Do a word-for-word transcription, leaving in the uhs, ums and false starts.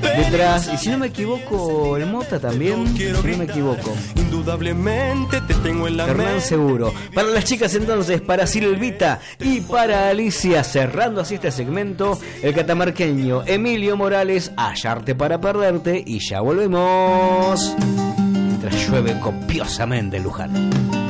detrás. Y si no me equivoco, el Mota también. Si no me equivoco. Indudablemente te tengo en la Hernán Seguro. Para las chicas entonces, para Silvita y para Alicia, cerrando así este segmento, el catamarqueño Emilio Morales, Hallarte para perderte, y ya volvemos. Mientras llueve copiosamente en Luján.